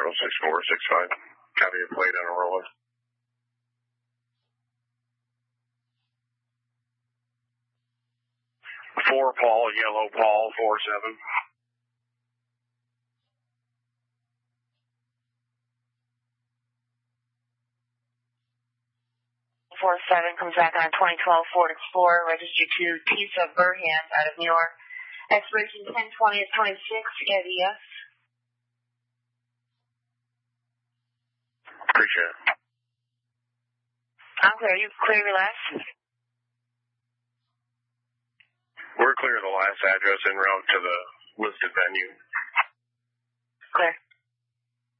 06465. Copy a plate on a roller. Four Paul, yellow Paul, 47. 47 comes back on 2012 Ford Explorer, registered to Tisa Burhans out of New York. Expiration 10/20 of 26, yes. Appreciate it. I'm clear. You clear your last? We're clear the last address en route to the listed venue. Clear.